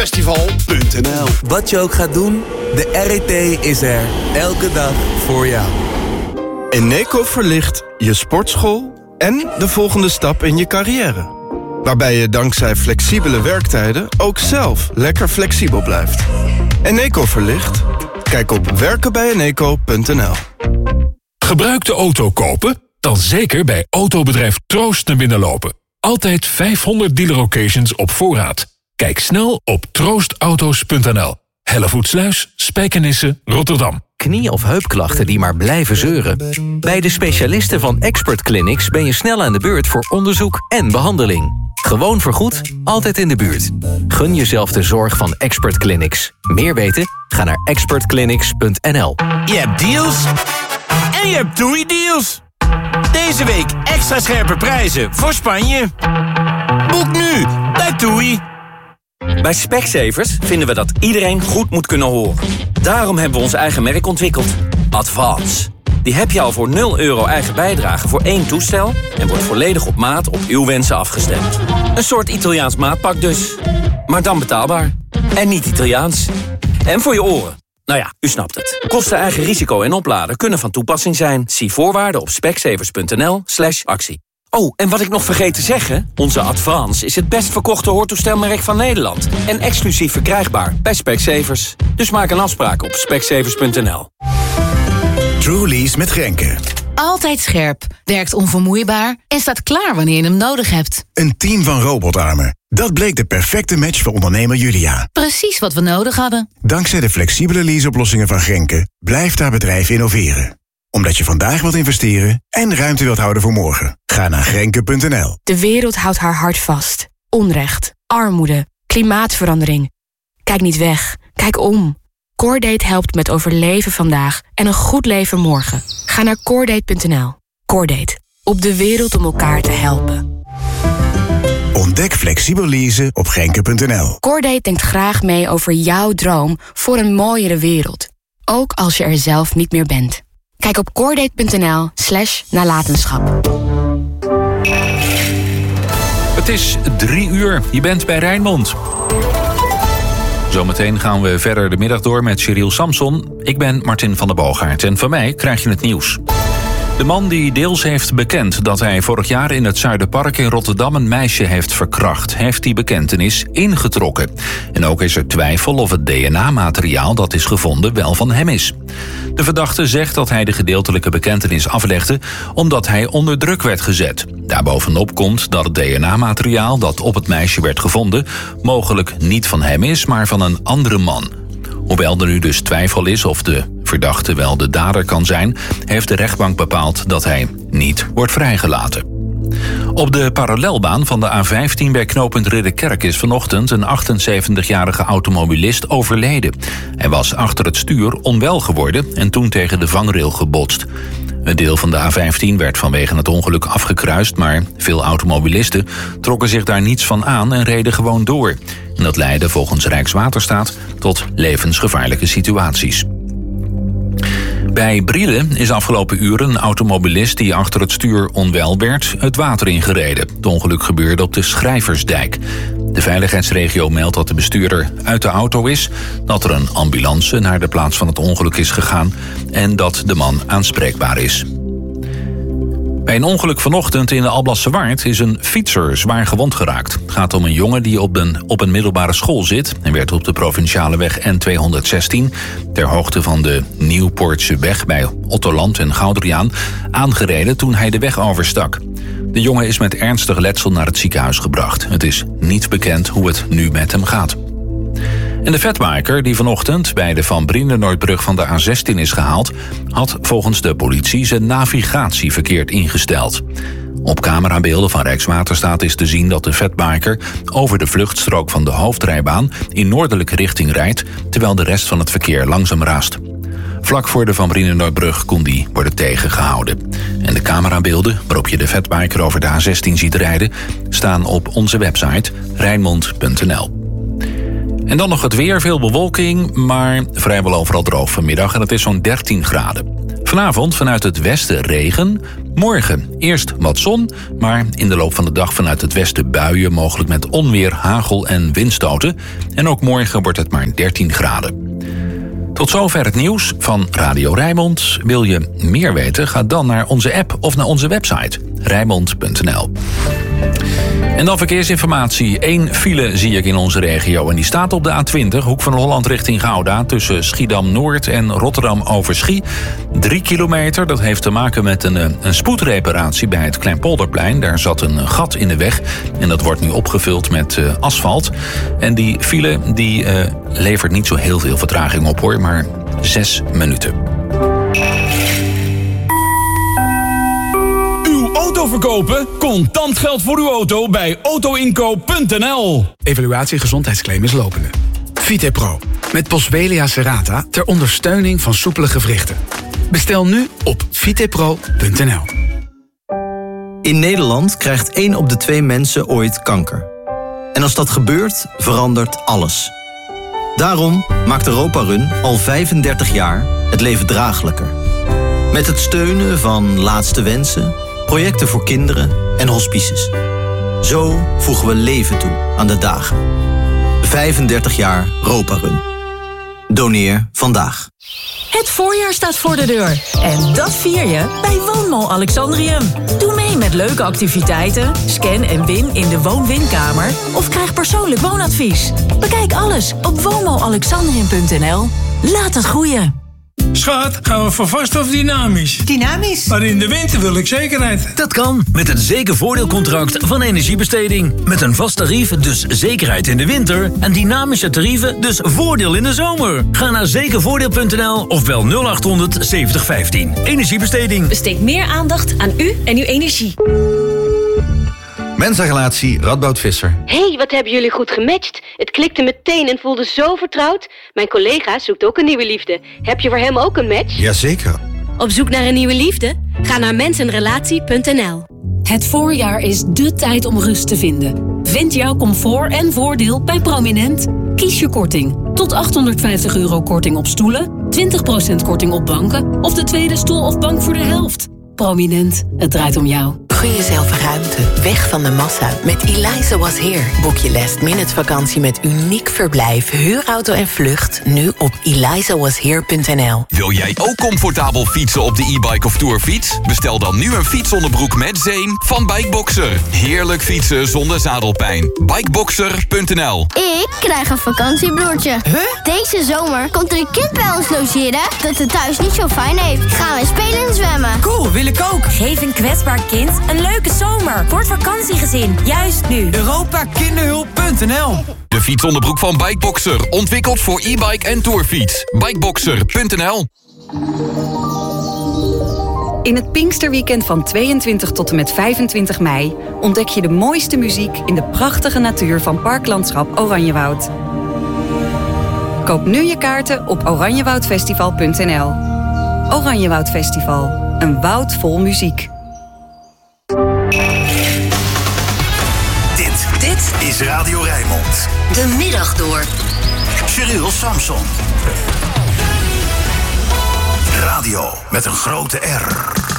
Festival.nl. Wat je ook gaat doen, de RET is er. Elke dag voor jou. Eneco verlicht je sportschool en de volgende stap in je carrière. Waarbij je dankzij flexibele werktijden ook zelf lekker flexibel blijft. Eneco verlicht? Kijk op werkenbijeneco.nl. Gebruikte auto kopen? Dan zeker bij autobedrijf Troost naar binnen lopen. Altijd 500 dealer occasions op voorraad. Kijk snel op troostauto's.nl. Hellevoetsluis, Spijkenisse, Rotterdam. Knie- of heupklachten die maar blijven zeuren? Bij de specialisten van Expert Clinics ben je snel aan de beurt voor onderzoek en behandeling. Gewoon vergoed, altijd in de buurt. Gun jezelf de zorg van Expert Clinics. Meer weten? Ga naar expertclinics.nl. Je hebt deals en je hebt TUI-deals. Deze week extra scherpe prijzen voor Spanje. Boek nu bij TUI. Bij Specsavers vinden we dat iedereen goed moet kunnen horen. Daarom hebben we ons eigen merk ontwikkeld. Advance. Die heb je al voor €0 eigen bijdrage voor 1 toestel... en wordt volledig op maat op uw wensen afgestemd. Een soort Italiaans maatpak dus. Maar dan betaalbaar. En niet Italiaans. En voor je oren. Nou ja, u snapt het. Kosten, eigen risico en opladen kunnen van toepassing zijn. Zie voorwaarden op specsavers.nl/actie. Oh, en wat ik nog vergeet te zeggen... onze Advance is het best verkochte hoortoestelmerk van Nederland. En exclusief verkrijgbaar bij Specsavers. Dus maak een afspraak op specsavers.nl. Trulies met Grenke. Altijd scherp, werkt onvermoeibaar en staat klaar wanneer je hem nodig hebt. Een team van robotarmen. Dat bleek de perfecte match voor ondernemer Julia. Precies wat we nodig hadden. Dankzij de flexibele leaseoplossingen van Grenke blijft haar bedrijf innoveren. Omdat je vandaag wilt investeren en ruimte wilt houden voor morgen. Ga naar Grenke.nl. De wereld houdt haar hart vast. Onrecht, armoede, klimaatverandering. Kijk niet weg, kijk om. Coredate helpt met overleven vandaag en een goed leven morgen. Ga naar Coredate.nl. Coredate, op de wereld om elkaar te helpen. Ontdek flexibel leasen op Grenke.nl. Coredate denkt graag mee over jouw droom voor een mooiere wereld. Ook als je er zelf niet meer bent. Kijk op coredate.nl/nalatenschap. Het is 3 uur. Je bent bij Rijnmond. Zometeen gaan we verder de middag door met Cyril Samson. Ik ben Martin van der Boogaard en van mij krijg je het nieuws. De man die deels heeft bekend dat hij vorig jaar in het Zuiderpark in Rotterdam een meisje heeft verkracht, heeft die bekentenis ingetrokken. En ook is er twijfel of het DNA-materiaal dat is gevonden wel van hem is. De verdachte zegt dat hij de gedeeltelijke bekentenis aflegde omdat hij onder druk werd gezet. Daarbovenop komt dat het DNA-materiaal dat op het meisje werd gevonden mogelijk niet van hem is, maar van een andere man. Hoewel er nu dus twijfel is of de verdachte wel de dader kan zijn, heeft de rechtbank bepaald dat hij niet wordt vrijgelaten. Op de parallelbaan van de A15 bij knooppunt Ridderkerk is vanochtend een 78-jarige automobilist overleden. Hij was achter het stuur onwel geworden en toen tegen de vangrail gebotst. Een deel van de A15 werd vanwege het ongeluk afgekruist, maar veel automobilisten trokken zich daar niets van aan en reden gewoon door. En dat leidde volgens Rijkswaterstaat tot levensgevaarlijke situaties. Bij Brielen is afgelopen uren een automobilist die achter het stuur onwel werd het water ingereden. Het ongeluk gebeurde op de Schrijversdijk. De veiligheidsregio meldt dat de bestuurder uit de auto is, dat er een ambulance naar de plaats van het ongeluk is gegaan en dat de man aanspreekbaar is. Bij een ongeluk vanochtend in de Alblasserwaard is een fietser zwaar gewond geraakt. Het gaat om een jongen die op een middelbare school zit en werd op de provinciale weg N216... ter hoogte van de Nieuwpoortse weg bij Ottoland en Goudriaan aangereden toen hij de weg overstak. De jongen is met ernstig letsel naar het ziekenhuis gebracht. Het is niet bekend hoe het nu met hem gaat. En de vetmaker die vanochtend bij de Van Brienenoordbrug van de A16 is gehaald, had volgens de politie zijn navigatie verkeerd ingesteld. Op camerabeelden van Rijkswaterstaat is te zien dat de vetmaker over de vluchtstrook van de hoofdrijbaan in noordelijke richting rijdt, terwijl de rest van het verkeer langzaam raast. Vlak voor de Van Brienenoordbrug kon die worden tegengehouden. En de camerabeelden waarop je de vetmaker over de A16 ziet rijden staan op onze website Rijnmond.nl. En dan nog het weer, veel bewolking, maar vrijwel overal droog vanmiddag en het is zo'n 13 graden. Vanavond vanuit het westen regen, Morgen eerst wat zon, maar in de loop van de dag vanuit het westen buien, mogelijk met onweer, hagel en windstoten. En ook morgen wordt het maar 13 graden. Tot zover het nieuws van Radio Rijnmond. Wil je meer weten? Ga dan naar onze app of naar onze website rijnmond.nl. En dan verkeersinformatie. 1 file zie ik in onze regio en die staat op de A20, Hoek van Holland richting Gouda, tussen Schiedam-Noord en Rotterdam-Overschie. 3 kilometer, dat heeft te maken met een spoedreparatie bij het Kleinpolderplein. Daar zat een gat in de weg en dat wordt nu opgevuld met asfalt. En die file die levert niet zo heel veel vertraging op hoor, maar 6 minuten. Auto verkopen? Contant geld voor uw auto bij autoinkoop.nl. Evaluatie gezondheidsclaim is lopende. Vitepro, met Boswellia serrata ter ondersteuning van soepele gewrichten. Bestel nu op vitepro.nl. In Nederland krijgt 1 op de 2 mensen ooit kanker. En als dat gebeurt, verandert alles. Daarom maakt Europa Run al 35 jaar het leven draaglijker. Met het steunen van Laatste Wensen, projecten voor kinderen en hospices. Zo voegen we leven toe aan de dagen. 35 jaar Europa Run. Doneer vandaag. Het voorjaar staat voor de deur. En dat vier je bij Woonmall Alexandrium. Doe mee met leuke activiteiten, scan en win in de woon-winkamer of krijg persoonlijk woonadvies. Bekijk alles op woonmallalexandrium.nl. Laat het groeien. Schat, gaan we voor vast of dynamisch? Dynamisch. Maar in de winter wil ik zekerheid. Dat kan met het zekervoordeelcontract van Energiebesteding. Met een vast tarief, dus zekerheid in de winter. En dynamische tarieven, dus voordeel in de zomer. Ga naar zekervoordeel.nl of bel 0800 7015. Energiebesteding. Besteed meer aandacht aan u en uw energie. Mensa-relatie Radboud Visser. Hey, wat hebben jullie goed gematcht. Het klikte meteen en voelde zo vertrouwd. Mijn collega zoekt ook een nieuwe liefde. Heb je voor hem ook een match? Jazeker. Op zoek naar een nieuwe liefde? Ga naar mensenrelatie.nl. Het voorjaar is dé tijd om rust te vinden. Vind jouw comfort en voordeel bij Prominent. Kies je korting. Tot €850 korting op stoelen, 20% korting op banken of de tweede stoel of bank voor de helft. Prominent, het draait om jou. Gun jezelf ruimte, weg van de massa. Met Eliza Was Here. Boek je last-minute vakantie met uniek verblijf, huurauto en vlucht nu op elizawashere.nl. Wil jij ook comfortabel fietsen op de e-bike of tourfiets? Bestel dan nu een fietsonderbroek met zeem van Bikeboxer. Heerlijk fietsen zonder zadelpijn. Bikeboxer.nl. Ik krijg een vakantiebroertje. Deze zomer komt er een kind bij ons logeren dat het thuis niet zo fijn heeft. Gaan we spelen en zwemmen. Cool, wil ik ook. Geef een kwetsbaar kind een leuke zomer. Voor het vakantiegezin. Juist nu. Europakinderhulp.nl. De fietsonderbroek van Bikeboxer. Ontwikkeld voor e-bike en tourfiets. Bikeboxer.nl. In het Pinksterweekend van 22 tot en met 25 mei... ontdek je de mooiste muziek in de prachtige natuur van Parklandschap Oranjewoud. Koop nu je kaarten op oranjewoudfestival.nl. Oranjewoud Festival. Een woud vol muziek. Dit is Radio Rijnmond. De middag door. Cyril Samson. Radio met een grote R.